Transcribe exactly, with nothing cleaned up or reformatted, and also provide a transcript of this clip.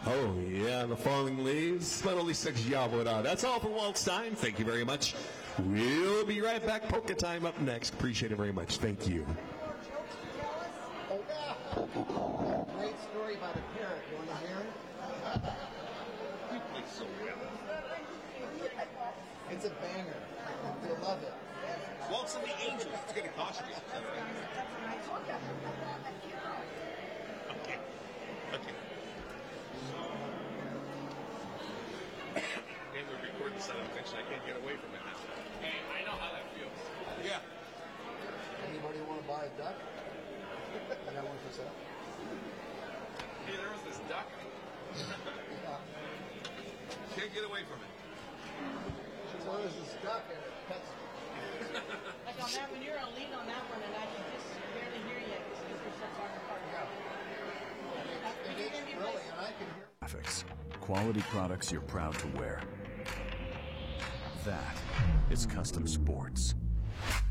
Oh, yeah, the falling leaves, but only six Yavora. That's all for Walt's time. Thank you very much. We'll be right back. Polka time up next. Appreciate it very much. Thank you. Great story about a parrot. You want to hear it? You play so well. It's a banger. You'll love it. Waltz and the Angels. It's going to cost you. Okay. Okay. And we're recording the sound fiction. I can't get away from it now. Hey, I know how that feels. Yeah. Anybody want to buy a duck? I got one for sale. Hey, there was this duck. Can't get away from it. So there's this duck and it pets me. Like on that, when you're on lead on that one, and I can just barely hear you because we're so far apart. Yeah. It is really, and I can hear. Graphics. Quality products you're proud to wear. That is Custom Sports.